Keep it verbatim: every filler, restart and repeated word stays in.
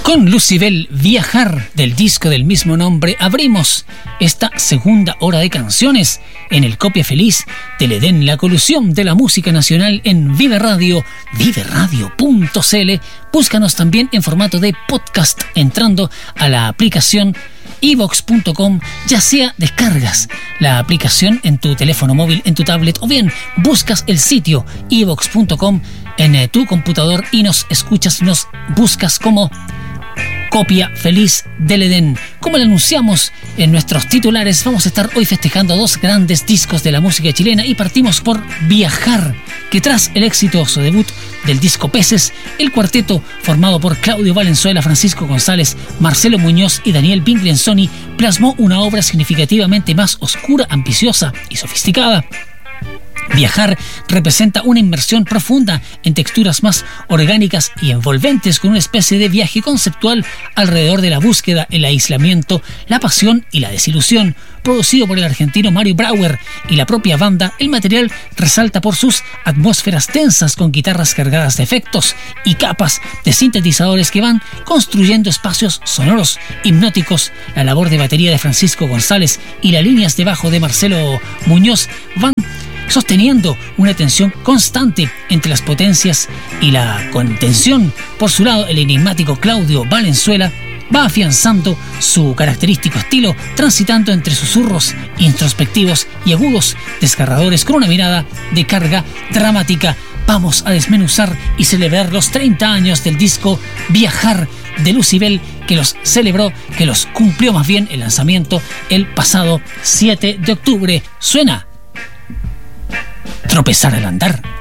Con Lucibel Viajar, del disco del mismo nombre, abrimos esta segunda hora de canciones en el Copia Feliz del Edén, la colusión de la música nacional en Vive Radio, vive radio punto c l. Búscanos también en formato de podcast entrando a la aplicación i vox punto com, ya sea descargas la aplicación en tu teléfono móvil, en tu tablet, o bien buscas el sitio i vox punto com en tu computador y nos escuchas, nos buscas como Copia Feliz del Edén. Como le anunciamos en nuestros titulares, vamos a estar hoy festejando dos grandes discos de la música chilena y partimos por Viajar, que tras el exitoso debut del disco Peces, el cuarteto formado por Claudio Valenzuela, Francisco González, Marcelo Muñoz y Daniel Pingliensoni plasmó una obra significativamente más oscura, ambiciosa y sofisticada. Viajar representa una inmersión profunda en texturas más orgánicas y envolventes, con una especie de viaje conceptual alrededor de la búsqueda, el aislamiento, la pasión y la desilusión. Producido por el argentino Mario Brauer y la propia banda, el material resalta por sus atmósferas tensas con guitarras cargadas de efectos y capas de sintetizadores que van construyendo espacios sonoros hipnóticos. La labor de batería de Francisco González y las líneas de bajo de Marcelo Muñoz van sosteniendo una tensión constante entre las potencias y la contención. Por su lado, el enigmático Claudio Valenzuela va afianzando su característico estilo, transitando entre susurros introspectivos y agudos desgarradores con una mirada de carga dramática. Vamos a desmenuzar y celebrar los treinta años del disco Viajar de Lucibel, que los celebró, que los cumplió más bien el lanzamiento el pasado siete de octubre. Suena Tropezar al andar.